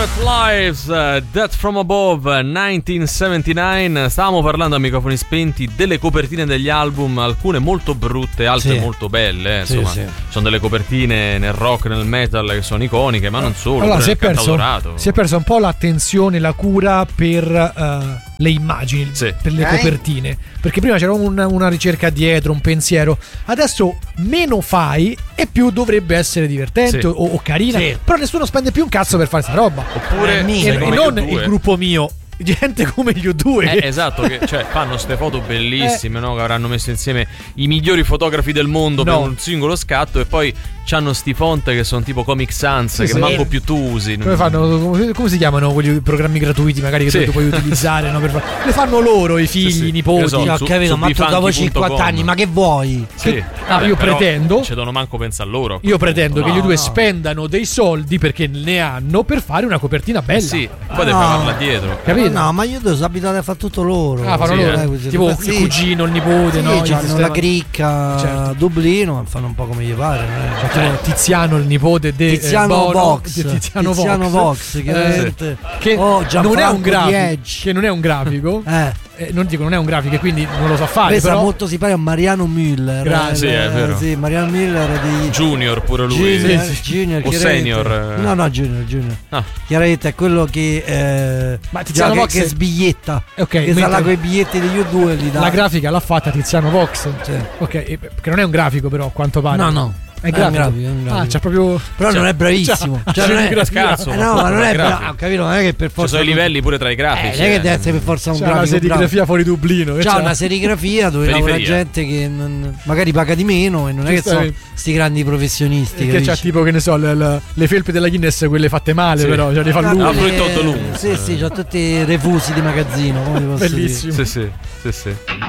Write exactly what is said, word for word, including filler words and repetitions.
Lives, uh, Death from Above, millenovecentosettantanove. Stavamo parlando a microfoni spenti delle copertine degli album, alcune molto brutte, altre sì. molto belle. Insomma, sì, sì. sono delle copertine nel rock, nel metal che sono iconiche, ma non solo. Allora, si è, perso, dorato. si è perso un po' l'attenzione, la cura per uh, le immagini, sì. per le eh? copertine. Perché prima c'era una, una ricerca dietro, un pensiero. Adesso meno fai e più dovrebbe essere divertente, sì. o, o carina. Sì. Però nessuno spende più un cazzo per fare sta roba. Oppure eh, e, e non il gruppo mio. Gente come gli U due eh, esatto, che cioè, fanno ste foto bellissime, eh. no? Che avranno messo insieme i migliori fotografi del mondo no. per un singolo scatto. E poi c'hanno sti font che sono tipo Comic Sans, sì, che sì. manco più tu usi. Come fanno? Come, come si chiamano quegli programmi gratuiti magari che sì. tu puoi utilizzare, no? Per far... Le fanno loro i figli, sì, sì. i nipoti. So, ho su, capito, su ma tu dopo cinquanta anni, ma che vuoi? Sì. Che... Ah, io pretendo ci devono manco pensare loro. Io pretendo no, che gli U due no. spendano dei soldi, perché ne hanno, per fare una copertina bella. Sì, poi devi farla dietro. Capito? No, ma io devo abituati a fare tutto loro. Ah, fanno sì, loro. Eh, tipo sì. il cugino, il nipote, sì, no? Hanno la cricca, certo. Dublino, fanno un po' come gli pare. Eh. Cioè, tipo Tiziano, il nipote di Tiziano eh, Vox. Tiziano, Tiziano Vox, Vox chiaramente. Eh, che oh, non è un grafico, che non è un grafico. eh. Eh, non dico non è un grafico e quindi non lo sa fare. Questo però molto simpatico a Mariano Müller. Grazie, eh, sì, è vero. Sì, Mariano Müller di Junior pure lui. Junior, sì, sì. Junior o senior. No, no, Junior, Junior. Ah. Chiaramente è quello che eh, ma Tiziano che, Vox che sbiglietta. Okay, che sa quei biglietti degli U due li dà. La grafica l'ha fatta Tiziano Vox. Sì. Ok, che non è un grafico però a quanto pare. No, no. È grafico. È un grafico, è un grafico. Ah, c'è proprio. Però cioè, non è bravissimo. Cioè, cioè, non è cazzo. Eh, no, ma non è bravo. Capito? Non è che per forza. Ci sono i livelli pure tra i grafici. Eh, non è che deve essere per forza un c'è grafico. C'è una serigrafia bravo. Fuori Dublino. C'è una serigrafia dove lavora gente che non, magari paga di meno e non è che sono sti grandi professionisti. Che c'ha tipo, che ne so, le, le, le felpe della Guinness, quelle fatte male, sì. però cioè le fa lui. Ah, fruttotto lungo. Sì, sì, c'ha tutti i refusi di magazzino. Come bellissimo. Sì, sì, sì, sì.